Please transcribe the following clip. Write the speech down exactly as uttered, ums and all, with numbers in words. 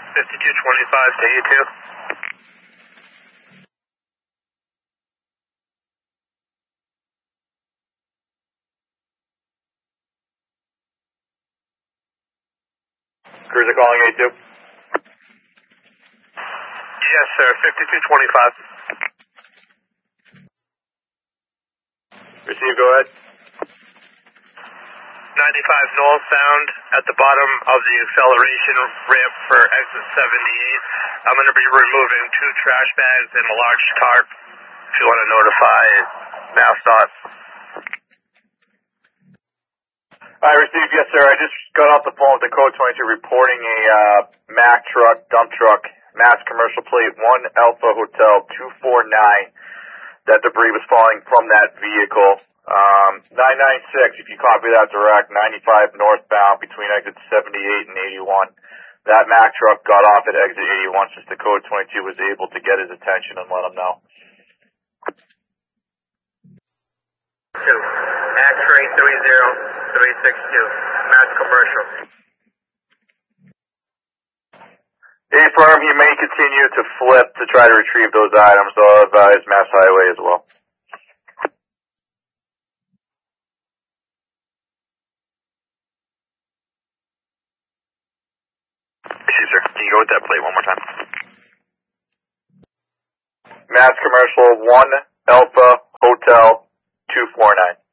fifty-two twenty-five to E two. Cruiser calling A two. Yes, sir, fifty-two twenty-five. Receive, go ahead. ninety-five Knoll Sound at the bottom of the acceleration ramp for exit seventy-eight. I'm going to be removing two trash bags and a large tarp if you want to notify MassDOT. I received, yes sir. I just got off the phone with the code twenty-two reporting a uh, Mack truck, dump truck, Mass commercial plate one Alpha Hotel two four nine. That debris was falling from that vehicle. Um, nine nine six, if you copy that direct, ninety-five northbound between exit seventy-eight and eighty-one. That Mack truck got off at exit eighty-one since the code twenty-two was able to get his attention and let him know. Two. X-ray three zero three six two. Mass commercial. A-firm, he may continue to flip to try to retrieve those items, so I'll advise Mass Highway as well. Excuse sir, can you go with that plate one more time? Mass commercial one Alpha Hotel two four nine.